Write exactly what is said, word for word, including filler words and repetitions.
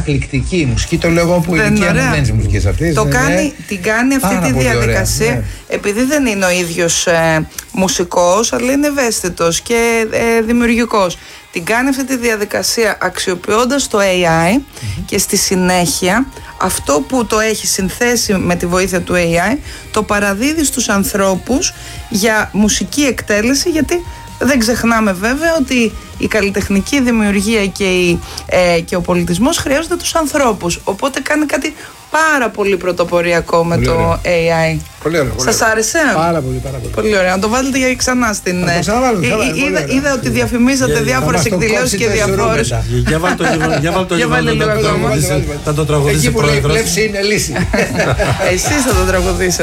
καταπληκτική η μουσική. Το λέω εγώ που η ηλικία μου δεν είναι μουσική αυτή. Το κάνει, την κάνει αυτή τη διαδικασία. Ωραία, ναι. Επειδή δεν είναι ο ίδιος ε, μουσικός, αλλά είναι ευαίσθητος και ε, δημιουργικός. Την κάνει αυτή τη διαδικασία αξιοποιώντας το έι άι mm-hmm. και στη συνέχεια αυτό που το έχει συνθέσει με τη βοήθεια του έι άι το παραδίδει στους ανθρώπους για μουσική εκτέλεση, γιατί δεν ξεχνάμε βέβαια ότι η καλλιτεχνική δημιουργία και, η, ε, και ο πολιτισμός χρειάζονται τους ανθρώπους, οπότε κάνει κάτι πάρα πολύ πρωτοποριακό με πολύ το ωραία. έι άι. Πολύ ωραία. Σας άρεσε? Πάρα πολύ, πάρα πολύ. Πολύ ωραία. Να το βάλετε για ξανά στην. Να το ξαναβάλω, ξαναβάλω, είδα, είδα ότι διαφημίζατε διάφορες εκδηλώσεις και διαφόρες. Για βάλτε το γεγονό. Θα το τραγουδήσει πρόεδρος. Εκεί που λέει πλεύση είναι λύση. Εσείς θα το τραγουδήσετε.